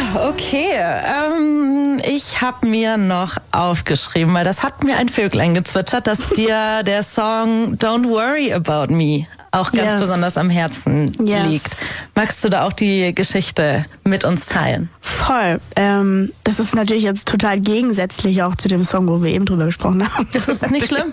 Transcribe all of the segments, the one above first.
Okay. Ich habe mir noch aufgeschrieben, weil das hat mir ein Vöglein gezwitschert, dass dir der Song Don't Worry About Me auch ganz besonders am Herzen liegt. Magst du da auch die Geschichte mit uns teilen? Voll. Das ist natürlich jetzt total gegensätzlich auch zu dem Song, wo wir eben drüber gesprochen haben. Das ist nicht schlimm.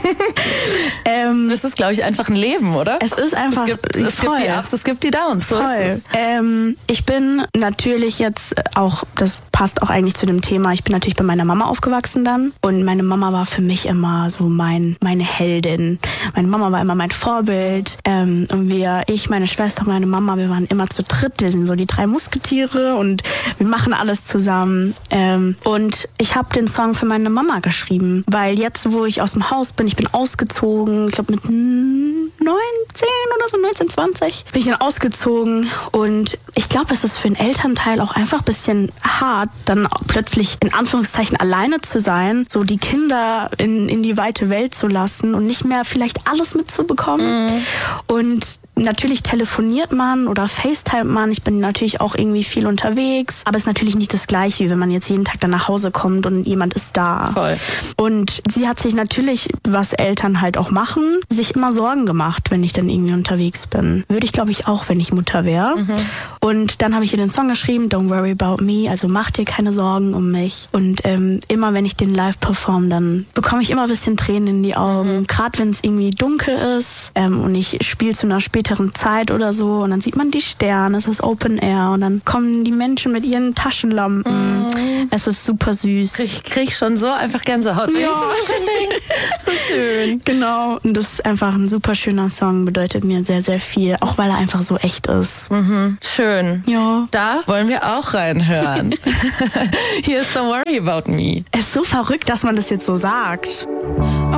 Das ist, glaube ich, einfach ein Leben, oder? Es ist einfach... Es gibt die Ups, es gibt die Downs. So voll. ist es. Ich bin natürlich jetzt auch, das passt auch eigentlich zu dem Thema, ich bin natürlich bei meiner Mama aufgewachsen dann. Und meine Mama war für mich immer so meine Heldin. Meine Mama war immer mein Vorbild. Und ich, meine Schwester, meine Mama, wir waren immer zu dritt. Wir sind so die 3 Musketiere und wir machen alles zusammen. Und ich habe den Song für meine Mama geschrieben, weil jetzt, wo ich aus dem Haus bin, ich bin ausgezogen, ich glaube mit 19 oder so, 19, 20, bin ich dann ausgezogen. Und ich glaube, es ist für einen Elternteil auch einfach ein bisschen hart, dann plötzlich in Anführungszeichen alleine zu sein, so die Kinder in die weite Welt zu lassen und nicht mehr vielleicht alles mitzubekommen. Und natürlich telefoniert man oder FaceTime man. Ich bin natürlich auch irgendwie viel unterwegs. Aber es ist natürlich nicht das Gleiche, wie wenn man jetzt jeden Tag dann nach Hause kommt und jemand ist da. Voll. Und sie hat sich natürlich, was Eltern halt auch machen, sich immer Sorgen gemacht, wenn ich dann irgendwie unterwegs bin. Würde ich, glaube ich, auch, wenn ich Mutter wäre. Und dann habe ich ihr den Song geschrieben, Don't Worry About Me, also mach dir keine Sorgen um mich. Und immer, wenn ich den live performe, dann bekomme ich immer ein bisschen Tränen in die Augen. Gerade wenn es irgendwie dunkel ist und ich spiele zu einer späteren Zeit oder so und dann sieht man die Sterne, es ist Open Air und dann kommen die Menschen mit ihren Taschenlampen. Es ist super süß. Ich krieg schon so einfach Gänsehaut. Ja. So schön. Genau. Und das ist einfach ein super schöner Song, bedeutet mir sehr, sehr viel, auch weil er einfach so echt ist. Schön. Ja. Da wollen wir auch reinhören. Hier ist Don't Worry About Me. Es ist so verrückt, dass man das jetzt so sagt.